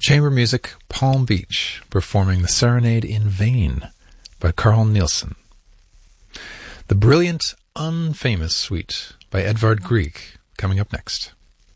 Chamber music, Palm Beach, performing the Serenade in Vain by Carl Nielsen. The brilliant, unfamous suite by Edvard Grieg, coming up next.